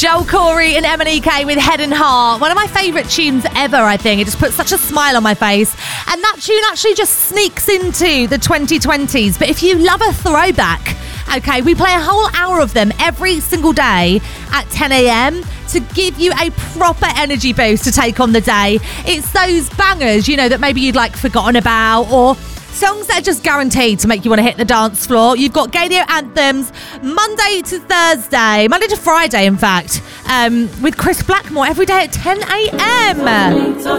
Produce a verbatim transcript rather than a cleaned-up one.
Joel Corey and M and E K with Head and Heart. One of my favourite tunes ever, I think. It just puts such a smile on my face. And that tune actually just sneaks into the twenty twenties. But if you love a throwback, okay, we play a whole hour of them every single day at ten a.m. to give you a proper energy boost to take on the day. It's those bangers, you know, that maybe you'd like forgotten about, or songs that are just guaranteed to make you want to hit the dance floor. You've got Gadio Anthems Monday to Thursday, Monday to Friday, in fact, um, with Chris Blackmore every day at ten a.m.